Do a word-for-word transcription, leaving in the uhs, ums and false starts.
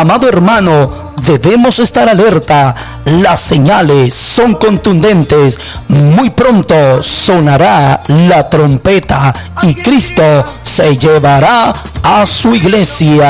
Amado hermano, debemos estar alerta. Las señales son contundentes. Muy pronto sonará la trompeta y Cristo se llevará a su iglesia.